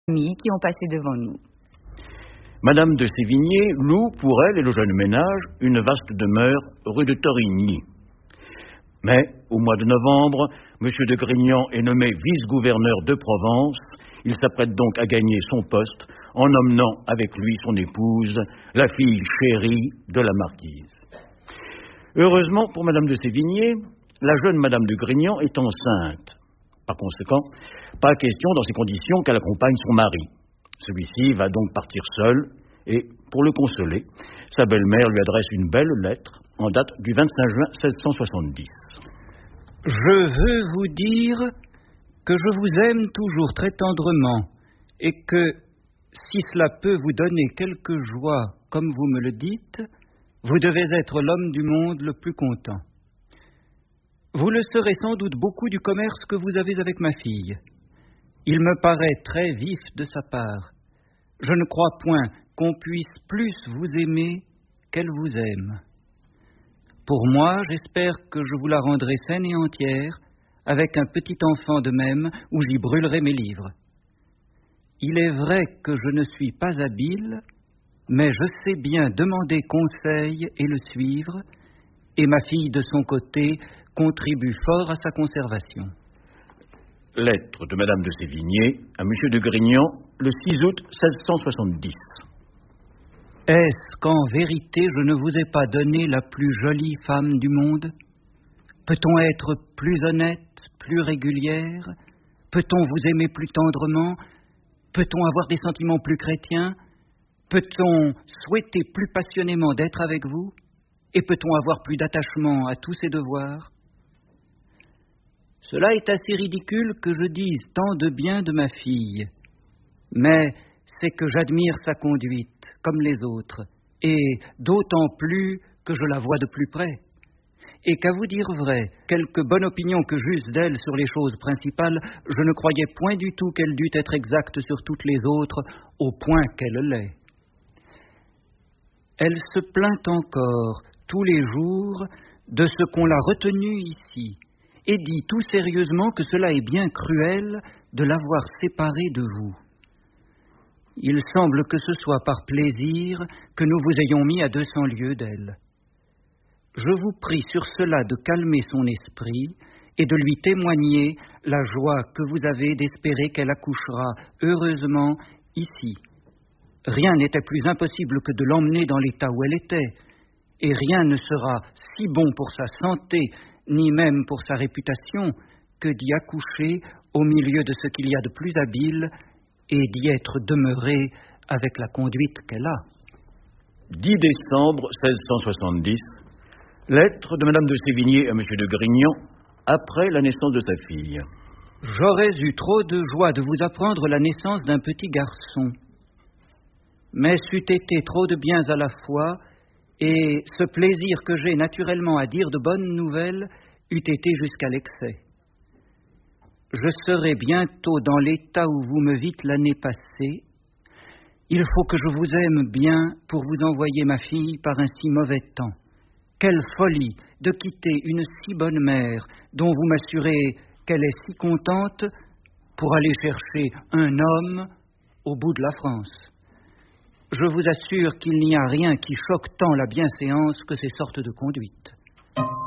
amis qui ont passé devant nous. Madame de Sévigné loue pour elle et le jeune ménage une vaste demeure rue de Torigny. Mais, au mois de novembre, M. de Grignan est nommé vice-gouverneur de Provence. Il s'apprête donc à gagner son poste en emmenant avec lui son épouse, la fille chérie de la marquise. Heureusement pour Madame de Sévigné, la jeune Madame de Grignan est enceinte. Par conséquent, pas question dans ces conditions qu'elle accompagne son mari. Celui-ci va donc partir seul et, pour le consoler, sa belle-mère lui adresse une belle lettre en date du 25 juin 1670. Je veux vous dire que je vous aime toujours très tendrement et que, si cela peut vous donner quelque joie, comme vous me le dites, vous devez être l'homme du monde le plus content. Vous le serez sans doute beaucoup du commerce que vous avez avec ma fille. Il me paraît très vif de sa part. Je ne crois point qu'on puisse plus vous aimer qu'elle vous aime. Pour moi, j'espère que je vous la rendrai saine et entière, avec un petit enfant de même, où j'y brûlerai mes livres. Il est vrai que je ne suis pas habile, mais je sais bien demander conseil et le suivre, et ma fille, de son côté, contribue fort à sa conservation. Lettre de Madame de Sévigné à M. de Grignan, le 6 août 1670. Est-ce qu'en vérité je ne vous ai pas donné la plus jolie femme du monde? Peut-on être plus honnête, plus régulière? Peut-on vous aimer plus tendrement? Peut-on avoir des sentiments plus chrétiens? Peut-on souhaiter plus passionnément d'être avec vous? Et peut-on avoir plus d'attachement à tous ses devoirs? Cela est assez ridicule que je dise tant de bien de ma fille, mais c'est que j'admire sa conduite, comme les autres, et d'autant plus que je la vois de plus près, et qu'à vous dire vrai, quelque bonne opinion que j'eusse d'elle sur les choses principales, je ne croyais point du tout qu'elle dût être exacte sur toutes les autres, au point qu'elle l'est. Elle se plaint encore tous les jours de ce qu'on l'a retenue ici, et dit tout sérieusement que cela est bien cruel de l'avoir séparée de vous. Il semble que ce soit par plaisir que nous vous ayons mis à 200 lieues d'elle. Je vous prie sur cela de calmer son esprit et de lui témoigner la joie que vous avez d'espérer qu'elle accouchera heureusement ici. Rien n'était plus impossible que de l'emmener dans l'état où elle était, et rien ne sera si bon pour sa santé, ni même pour sa réputation, que d'y accoucher au milieu de ce qu'il y a de plus habile et d'y être demeuré avec la conduite qu'elle a. 10 décembre 1670, lettre de Madame de Sévigné à M. de Grignan après la naissance de sa fille. J'aurais eu trop de joie de vous apprendre la naissance d'un petit garçon, mais c'eût été trop de biens à la fois, et ce plaisir que j'ai naturellement à dire de bonnes nouvelles eût été jusqu'à l'excès. Je serai bientôt dans l'état où vous me vîtes l'année passée. Il faut que je vous aime bien pour vous envoyer ma fille par un si mauvais temps. Quelle folie de quitter une si bonne mère, dont vous m'assurez qu'elle est si contente, pour aller chercher un homme au bout de la France. Je vous assure qu'il n'y a rien qui choque tant la bienséance que ces sortes de conduites.